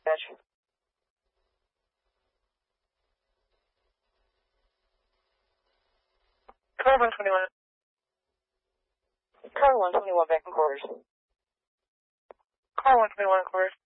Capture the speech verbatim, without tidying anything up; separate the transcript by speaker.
Speaker 1: dispatch. Car one twenty-one. Car one twenty-one back in quarters. Car one twenty-one in quarters.